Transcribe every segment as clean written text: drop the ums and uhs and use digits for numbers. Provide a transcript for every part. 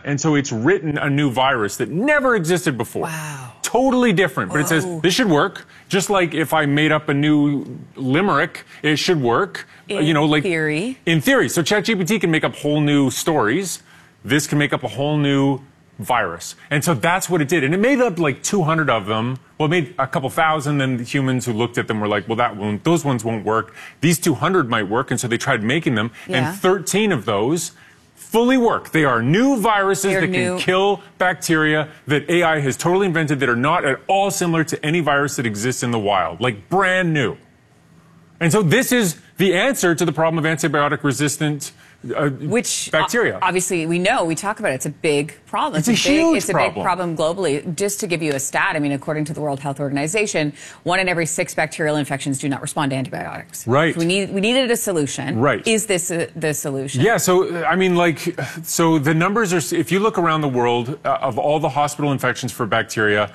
And so it's written a new virus that never existed before. Wow. Totally different. But it says, this should work. Just like if I made up a new limerick, it should work. In theory. In theory. So ChatGPT can make up whole new stories. This can make up a whole new virus. And so that's what it did. And it made up like 200 of them. Well, it made a couple thousand, and the humans who looked at them were like, well, those ones won't work. These 200 might work. And so they tried making them. Yeah. And 13 of those fully work. They are new viruses that can kill bacteria that AI has totally invented that are not at all similar to any virus that exists in the wild. Like brand new. And so this is the answer to the problem of antibiotic-resistant bacteria. Obviously, we talk about it. It's a big problem. It's a huge problem. It's a big problem globally. Just to give you a stat, I mean, according to the World Health Organization, 1 in every 6 bacterial infections do not respond to antibiotics. Right. So we needed a solution. Right. Is this the solution? Yeah. So, I mean, so the numbers are, if you look around the world, of all the hospital infections for bacteria,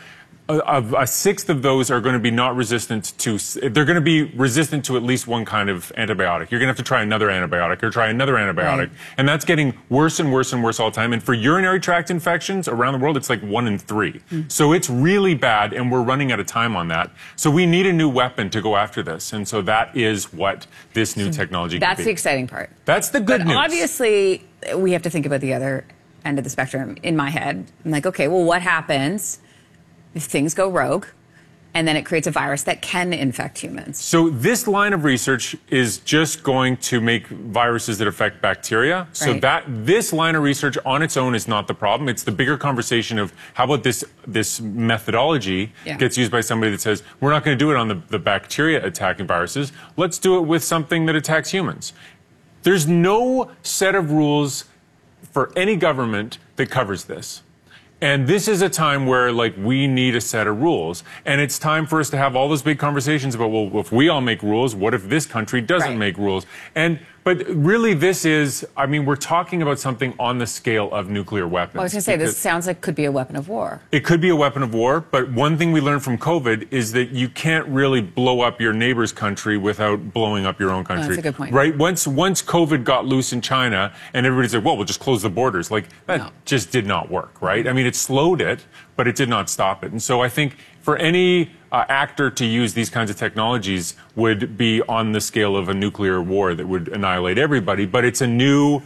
a sixth of those are going to be not resistant to, they're going to be resistant to at least one kind of antibiotic. You're going to have to try another antibiotic or try another antibiotic. Right. And that's getting worse and worse and worse all the time. And for urinary tract infections around the world, it's like 1 in 3. Mm. So it's really bad, and we're running out of time on that. So we need a new weapon to go after this. And so that is what this new technology can be. That's the exciting part. That's the good news. Obviously, we have to think about the other end of the spectrum. In my head, I'm like, okay, well, what happens if things go rogue, and then it creates a virus that can infect humans? So this line of research is just going to make viruses that affect bacteria. So this line of research on its own is not the problem. It's the bigger conversation of how about this methodology gets used by somebody that says, we're not going to do it on the bacteria attacking viruses. Let's do it with something that attacks humans. There's no set of rules for any government that covers this. And this is a time where, we need a set of rules. And it's time for us to have all those big conversations about, well, if we all make rules, what if this country doesn't make rules? But really, this is, I mean, we're talking about something on the scale of nuclear weapons. Well, I was going to say, this sounds like it could be a weapon of war. It could be a weapon of war, but one thing we learned from COVID is that you can't really blow up your neighbor's country without blowing up your own country. That's a good point. Right? Once COVID got loose in China, and everybody said, well, we'll just close the borders. That just did not work, right? I mean, it slowed it, but it did not stop it. And so I think for any actor to use these kinds of technologies would be on the scale of a nuclear war that would annihilate everybody. But it's a new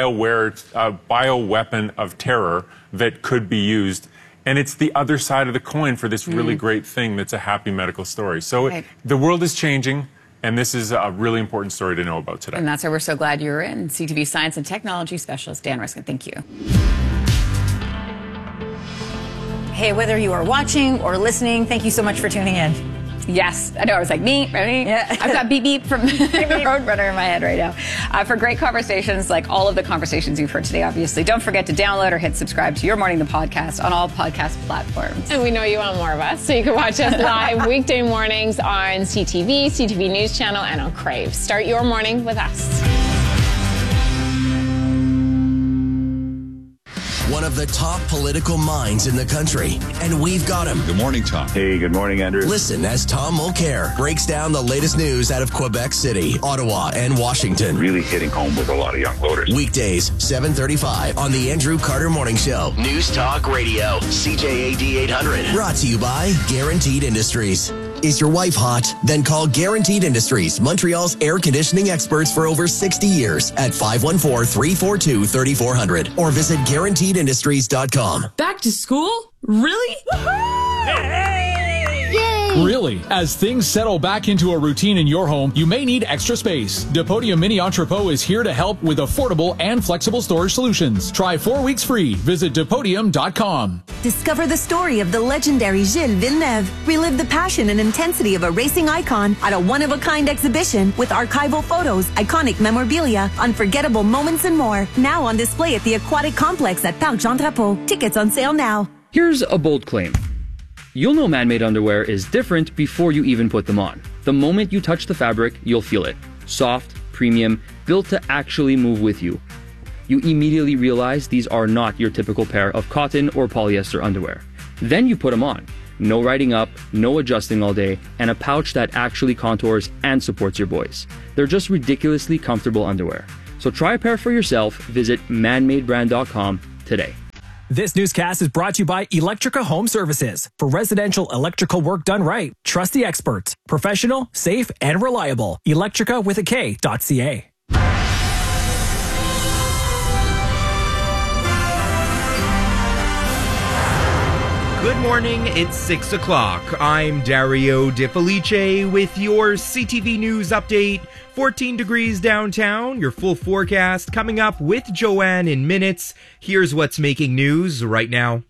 bioweapon of terror that could be used. And it's the other side of the coin for this really great thing that's a happy medical story. So the world is changing, and this is a really important story to know about today. And that's why we're so glad you're in. CTV Science and Technology Specialist Dan Riskin, thank you. Hey, whether you are watching or listening, thank you so much for tuning in. Yes, I know. I was like, me, ready? Yeah. I've got beep beep from Roadrunner in my head right now. For great conversations, like all of the conversations you've heard today, obviously. Don't forget to download or hit subscribe to Your Morning the Podcast on all podcast platforms. And we know you want more of us, so you can watch us live weekday mornings on CTV, CTV News Channel, and on Crave. Start your morning with us. One of the top political minds in the country, and we've got him. Good morning, Tom. Hey, good morning, Andrew. Listen as Tom Mulcair breaks down the latest news out of Quebec City, Ottawa, and Washington. Really hitting home with a lot of young voters. Weekdays, 7:35 on the Andrew Carter Morning Show. News Talk Radio, CJAD 800. Brought to you by Guaranteed Industries. Is your wife hot? Then call Guaranteed Industries, Montreal's air conditioning experts for over 60 years at 514-342-3400 or visit guaranteedindustries.com. Back to school? Really? Really, as things settle back into a routine in your home, you may need extra space. Depodium Mini Entrepot is here to help with affordable and flexible storage solutions. Try 4 weeks free. Visit Depodium.com. Discover the story of the legendary Gilles Villeneuve. Relive the passion and intensity of a racing icon at a one-of-a-kind exhibition with archival photos, iconic memorabilia, unforgettable moments, and more. Now on display at the Aquatic Complex at Parc Jean Drapeau. Tickets on sale now. Here's a bold claim. You'll know man-made underwear is different before you even put them on. The moment you touch the fabric, you'll feel it. Soft, premium, built to actually move with you. You immediately realize these are not your typical pair of cotton or polyester underwear. Then you put them on. No riding up, no adjusting all day, and a pouch that actually contours and supports your boys. They're just ridiculously comfortable underwear. So try a pair for yourself. Visit manmadebrand.com today. This newscast is brought to you by Electrica Home Services. For residential electrical work done right, trust the experts. Professional, safe, and reliable. Electrica with a K.ca. Good morning, it's 6 o'clock. I'm Dario De Felice with your CTV News update. 14 degrees downtown, your full forecast coming up with Joanne in minutes. Here's what's making news right now.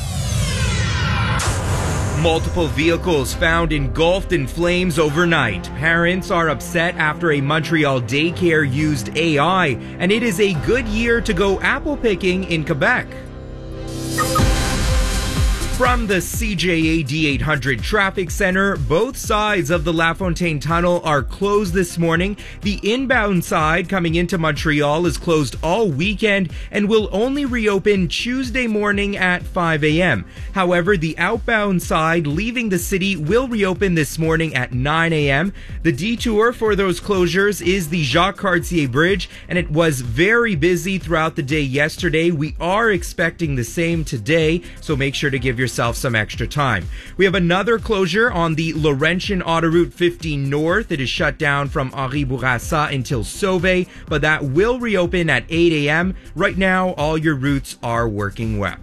Multiple vehicles found engulfed in flames overnight. Parents are upset after a Montreal daycare used AI, and it is a good year to go apple picking in Quebec. From the CJAD 800 Traffic Center, both sides of the LaFontaine Tunnel are closed this morning. The inbound side coming into Montreal is closed all weekend and will only reopen Tuesday morning at 5 a.m. However, the outbound side leaving the city will reopen this morning at 9 a.m. The detour for those closures is the Jacques Cartier Bridge, and it was very busy throughout the day yesterday. We are expecting the same today, so make sure to give yourself some extra time. We have another closure on the Laurentian Autoroute 15 North. It is shut down from Henri Bourassa until Sauvé, but that will reopen at 8 a.m. Right now, all your routes are working well.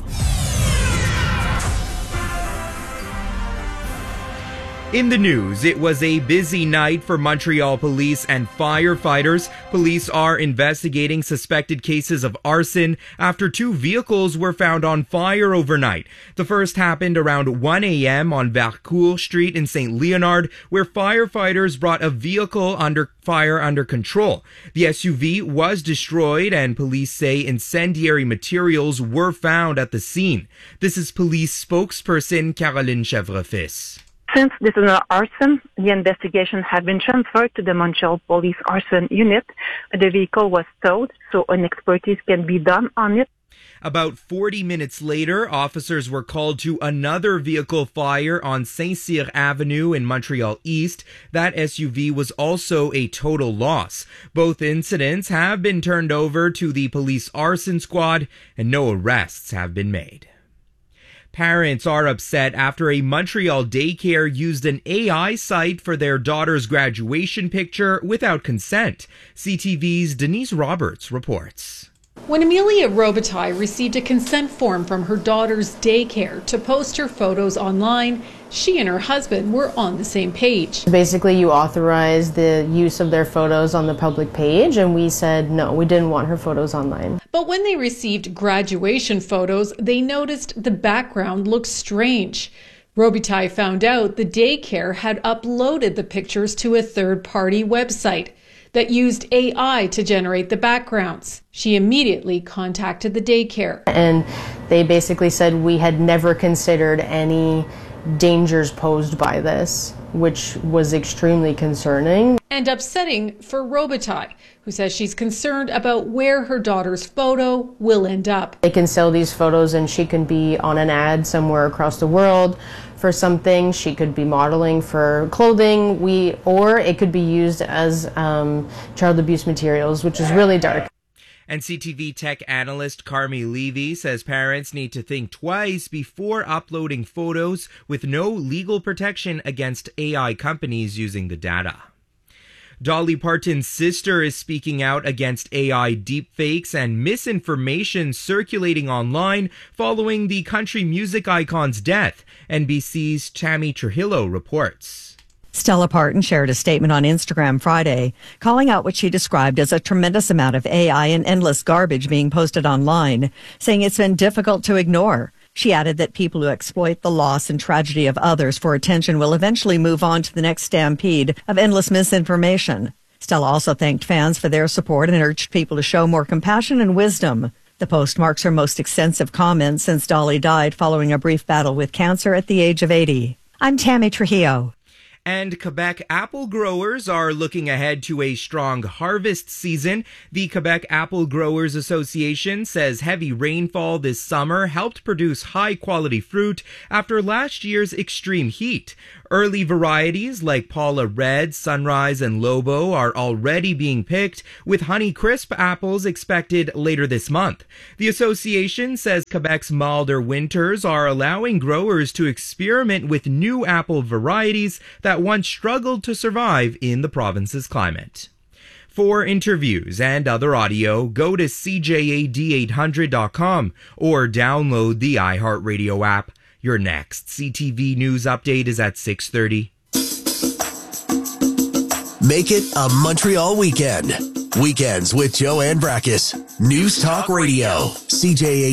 In the news, it was a busy night for Montreal police and firefighters. Police are investigating suspected cases of arson after 2 vehicles were found on fire overnight. The first happened around 1 a.m. on Vercourt Street in St. Leonard, where firefighters brought a vehicle under fire under control. The SUV was destroyed, and police say incendiary materials were found at the scene. This is police spokesperson Caroline Chevrefils. Since this is an arson, the investigation had been transferred to the Montreal Police Arson Unit. The vehicle was towed, so an expertise can be done on it. About 40 minutes later, officers were called to another vehicle fire on Saint-Cyr Avenue in Montreal East. That SUV was also a total loss. Both incidents have been turned over to the police arson squad, and no arrests have been made. Parents are upset after a Montreal daycare used an AI site for their daughter's graduation picture without consent. CTV's Denise Roberts reports. When Amelia Robitaille received a consent form from her daughter's daycare to post her photos online, she and her husband were on the same page. Basically, you authorize the use of their photos on the public page, and we said no, we didn't want her photos online. But when they received graduation photos, they noticed the background looked strange. Robitaille found out the daycare had uploaded the pictures to a third-party website that used AI to generate the backgrounds. She immediately contacted the daycare. And they basically said we had never considered any dangers posed by this, which was extremely concerning. And upsetting for Robitaille, who says she's concerned about where her daughter's photo will end up. They can sell these photos and she can be on an ad somewhere across the world for something. She could be modeling for clothing, or it could be used as child abuse materials, which is really dark. And CTV tech analyst Carmi Levy says parents need to think twice before uploading photos with no legal protection against AI companies using the data. Dolly Parton's sister is speaking out against AI deepfakes and misinformation circulating online following the country music icon's death. NBC's Tammy Trujillo reports. Stella Parton shared a statement on Instagram Friday, calling out what she described as a tremendous amount of AI and endless garbage being posted online, saying it's been difficult to ignore. She added that people who exploit the loss and tragedy of others for attention will eventually move on to the next stampede of endless misinformation. Stella also thanked fans for their support and urged people to show more compassion and wisdom. The post marks her most extensive comment since Dolly died following a brief battle with cancer at the age of 80. I'm Tammy Trujillo. And Quebec apple growers are looking ahead to a strong harvest season. The Quebec Apple Growers Association says heavy rainfall this summer helped produce high-quality fruit after last year's extreme heat. Early varieties like Paula Red, Sunrise, and Lobo are already being picked, with Honeycrisp apples expected later this month. The association says Quebec's milder winters are allowing growers to experiment with new apple varieties that once struggled to survive in the province's climate. For interviews and other audio, go to CJAD800.com or download the iHeartRadio app. Your next CTV News update is at 6:30. Make it a Montreal weekend. Weekends with Joanne Brackus. News Talk Radio. CJAD